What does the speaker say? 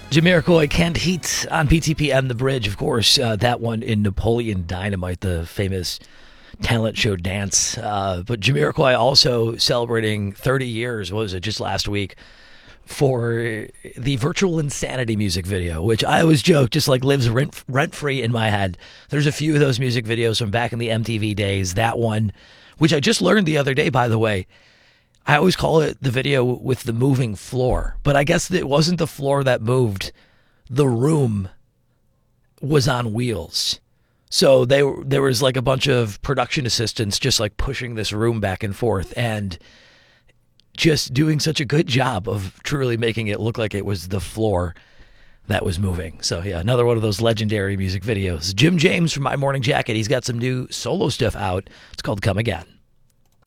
Jamiroquai, Canned Heat on PTPM, The Bridge, of course. That one in Napoleon Dynamite, the famous talent show dance. But Jamiroquai also celebrating 30 years, what was it, just last week, for the Virtual Insanity music video, which I always joke just like lives rent-free in my head. There's a few of those music videos from back in the MTV days. That one, which I just learned the other day, by the way, I always call it the video with the moving floor, but I guess it wasn't the floor that moved. The room was on wheels. So there was like a bunch of production assistants just like pushing this room back and forth and just doing such a good job of truly making it look like it was the floor that was moving. So yeah, another one of those legendary music videos. Jim James from My Morning Jacket, he's got some new solo stuff out. It's called Come Again.